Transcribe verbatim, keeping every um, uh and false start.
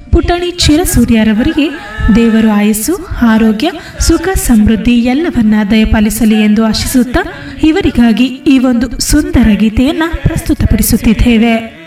ಪುಟಾಣಿ ಚಿರಸೂರ್ಯರವರಿಗೆ ದೇವರು ಆಯಸ್ಸು, ಆರೋಗ್ಯ, ಸುಖ, ಸಮೃದ್ಧಿ ಎಲ್ಲವನ್ನ ದಯಪಾಲಿಸಲಿ ಎಂದು ಆಶಿಸುತ್ತಾ ಇವರಿಗಾಗಿ ಈ ಒಂದು ಸುಂದರ ಗೀತೆಯನ್ನು ಪ್ರಸ್ತುತಪಡಿಸುತ್ತಿದ್ದೇವೆ.